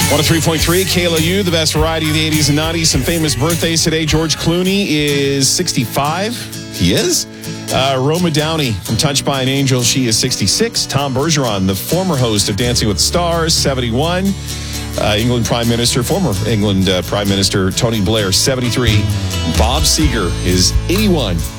103.3 KLOU, the best variety of the 80s and 90s. Some famous birthdays today. George Clooney is 65. He is. Roma Downey from Touched by an Angel, she is 66. Tom Bergeron, the former host of Dancing with the Stars, 71. Former England Prime Minister Tony Blair, 73. Bob Seger is 81.